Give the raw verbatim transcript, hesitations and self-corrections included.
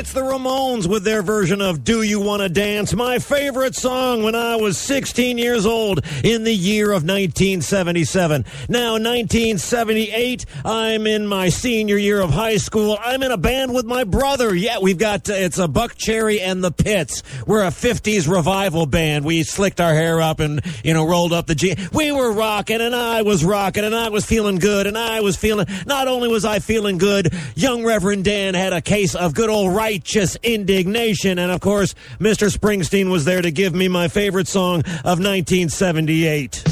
It's the Ramones with their version of Do You Wanna Dance, my favorite song when I was sixteen years old in the year of nineteen seventy-seven. Now, nineteen seventy-eight, I'm in my senior year of high school. I'm in a band with my brother. Yeah, we've got, uh, it's a Buck Cherry and the Pits. We're a fifties revival band. We slicked our hair up and, you know, rolled up the jeans. We were rocking, and I was rocking, and I was feeling good, and I was feeling, not only was I feeling good, young Reverend Dan had a case of good old righteous indignation, and of course, Mister Springsteen was there to give me my favorite song of nineteen seventy-eight.